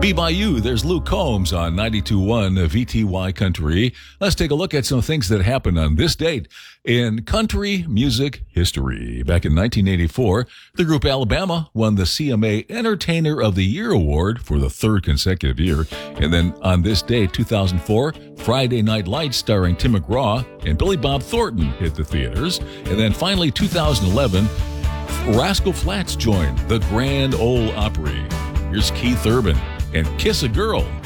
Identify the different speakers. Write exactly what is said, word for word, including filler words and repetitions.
Speaker 1: Be By You, there's Luke Combs on ninety-two point one V T Y Country. Let's take a look at some things that happened on this date in country music history. Back in nineteen eighty-four, the group Alabama won the C M A Entertainer of the Year award for the third consecutive year. And then on this date, two thousand four, Friday Night Lights starring Tim McGraw and Billy Bob Thornton hit the theaters. And then finally, two thousand eleven, Rascal Flatts joined the Grand Ole Opry. Here's Keith Urban and Kiss a Girl.